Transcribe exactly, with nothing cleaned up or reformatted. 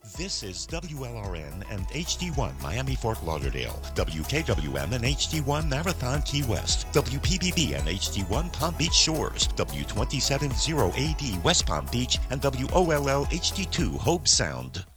This is W L R N and H D one Miami Fort Lauderdale, W K W M and H D one Marathon Key West, W P B B and H D one Palm Beach Shores, W two seven zero A D West Palm Beach, and W O L L H D two Hobe Sound.